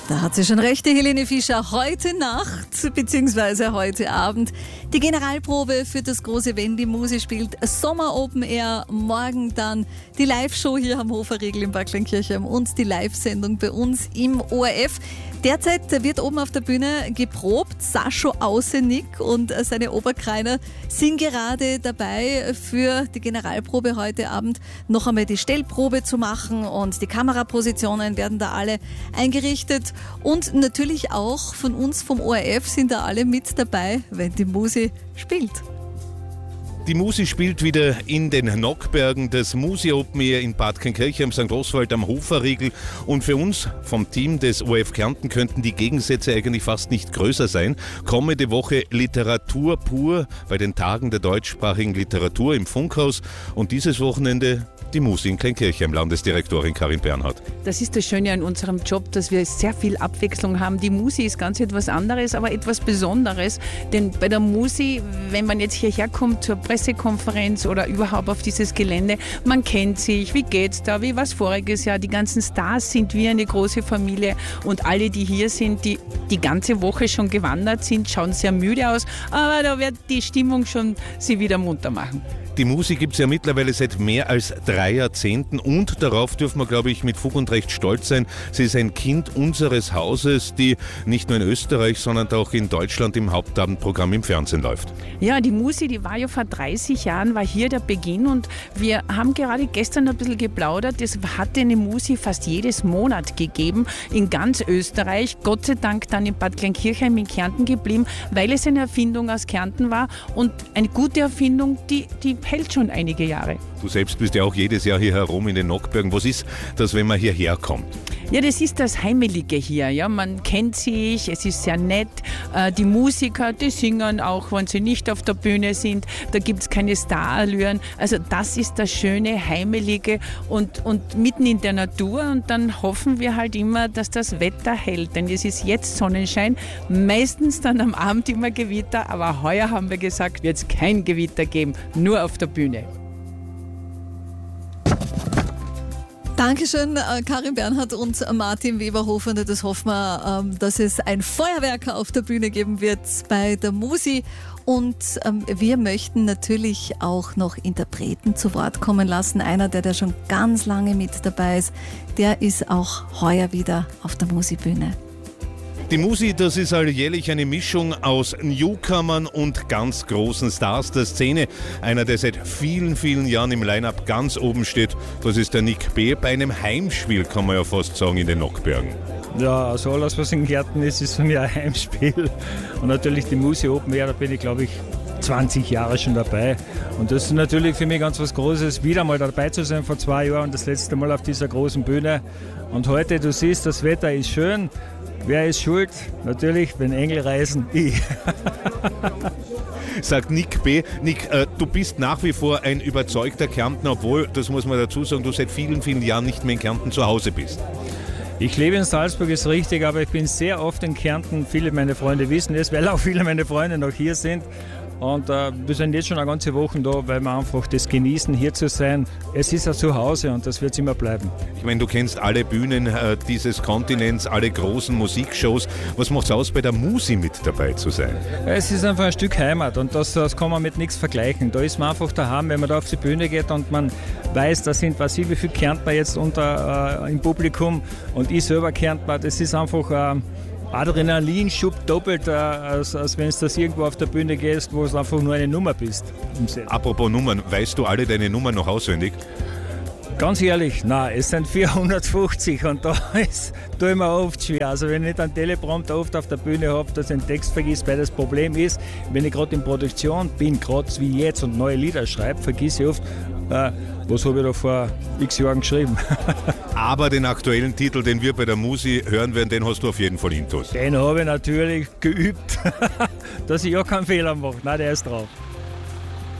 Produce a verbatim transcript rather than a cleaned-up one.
Da hat sie schon recht, die Helene Fischer. Heute Nacht bzw. heute Abend die Generalprobe für das große Wenn die Musi spielt. Sommer Open Air, morgen dann die Live-Show hier am Hoferriegel in Bad Kleinkirchheim und die Live-Sendung bei uns im O R F. Derzeit wird oben auf der Bühne geprobt. Sascho Ausenik und seine Oberkreiner sind gerade dabei, für die Generalprobe heute Abend noch einmal die Stellprobe zu machen und die Kamerapositionen werden da alle eingerichtet. Und natürlich auch von uns vom O R F sind da alle mit dabei, wenn die Musi spielt. Die Musi spielt wieder in den Nockbergen, das Musi Open Air in Bad Kleinkirchheim, Sankt Oswald am Hoferriegel. Und für uns vom Team des O R F Kärnten könnten die Gegensätze eigentlich fast nicht größer sein. Kommende Woche Literatur pur bei den Tagen der deutschsprachigen Literatur im Funkhaus und dieses Wochenende die Musi in Kleinkirchheim, Landesdirektorin Karin Bernhardt. Das ist das Schöne an unserem Job, dass wir sehr viel Abwechslung haben. Die Musi ist ganz etwas anderes, aber etwas Besonderes. Denn bei der Musi, wenn man jetzt hierher kommt zur Pressekonferenz oder überhaupt auf dieses Gelände, man kennt sich, wie geht's da, wie war es voriges Jahr, die ganzen Stars sind wie eine große Familie und alle, die hier sind, die die ganze Woche schon gewandert sind, schauen sehr müde aus, aber da wird die Stimmung schon sie wieder munter machen. Die Musi gibt es ja mittlerweile seit mehr als drei Jahrzehnten und darauf dürfen wir, glaube ich, mit Fug und Recht stolz sein. Sie ist ein Kind unseres Hauses, die nicht nur in Österreich, sondern auch in Deutschland im Hauptabendprogramm im Fernsehen läuft. Ja, die Musi, die war ja vor dreißig Jahren, war hier der Beginn und wir haben gerade gestern ein bisschen geplaudert. Es hat eine Musi fast jedes Monat gegeben in ganz Österreich. Gott sei Dank dann in Bad Kleinkirchheim in Kärnten geblieben, weil es eine Erfindung aus Kärnten war und eine gute Erfindung, die, die hält schon einige Jahre. Du selbst bist ja auch jedes Jahr hier herum in den Nockbergen. Was ist das, wenn man hierher kommt? Ja, das ist das Heimelige hier. Ja, man kennt sich, es ist sehr nett. Äh, die Musiker, die singen auch, wenn sie nicht auf der Bühne sind. Da gibt es keine Starallüren. Also das ist das schöne Heimelige und, und mitten in der Natur. Und dann hoffen wir halt immer, dass das Wetter hält. Denn es ist jetzt Sonnenschein, meistens dann am Abend immer Gewitter. Aber heuer haben wir gesagt, wird es kein Gewitter geben, nur auf der Bühne. Dankeschön, Karin Bernhardt und Martin Weberhofer. Das hoffen wir, dass es ein Feuerwerk auf der Bühne geben wird bei der Musi. Und wir möchten natürlich auch noch Interpreten zu Wort kommen lassen. Einer, der da schon ganz lange mit dabei ist, der ist auch heuer wieder auf der Musi-Bühne. Die Musi, das ist alljährlich eine Mischung aus Newcomern und ganz großen Stars der Szene. Einer, der seit vielen, vielen Jahren im Line-Up ganz oben steht, das ist der Nick B. Bei einem Heimspiel, kann man ja fast sagen, in den Nockbergen. Ja, also alles, was in Kärnten ist, ist für mich ein Heimspiel. Und natürlich die Musi Open Air, da bin ich, glaube ich, zwanzig Jahre schon dabei. Und das ist natürlich für mich ganz was Großes, wieder mal dabei zu sein vor zwei Jahren und das letzte Mal auf dieser großen Bühne. Und heute, du siehst, das Wetter ist schön. Wer ist schuld? Natürlich, wenn Engel reisen, ich. Sagt Nick B. Nick, äh, du bist nach wie vor ein überzeugter Kärntner, obwohl, das muss man dazu sagen, du seit vielen, vielen Jahren nicht mehr in Kärnten zu Hause bist. Ich lebe in Salzburg, ist richtig, aber ich bin sehr oft in Kärnten. Viele meiner Freunde wissen es, weil auch viele meiner Freunde noch hier sind. Und äh, wir sind jetzt schon eine ganze Woche da, weil wir einfach das genießen, hier zu sein. Es ist ja zu Hause und das wird es immer bleiben. Ich meine, du kennst alle Bühnen äh, dieses Kontinents, alle großen Musikshows. Was macht es aus, bei der Musi mit dabei zu sein? Es ist einfach ein Stück Heimat und das, das kann man mit nichts vergleichen. Da ist man einfach daheim, wenn man da auf die Bühne geht und man weiß, da sind, weiß ich, wie viele Kärntner jetzt unter, äh, im Publikum und ich selber Kärntner. Das ist einfach äh, Adrenalinschub doppelt, äh, als, als wenn du das irgendwo auf der Bühne gehst, wo es einfach nur eine Nummer bist. Apropos Nummern, weißt du alle deine Nummern noch auswendig? Ganz ehrlich, nein, es sind vierhundertfünfzig und da ist, tue ich mir oft schwer. Also wenn ich nicht einen Teleprompter oft auf der Bühne habe, dass ich den Text vergisst, weil das Problem ist, wenn ich gerade in Produktion bin, gerade wie jetzt und neue Lieder schreibe, vergesse ich oft, äh, was habe ich da vor x Jahren geschrieben. Aber den aktuellen Titel, den wir bei der Musi hören werden, den hast du auf jeden Fall intus. Den habe ich natürlich geübt, dass ich ja keinen Fehler mache. Nein, der ist drauf.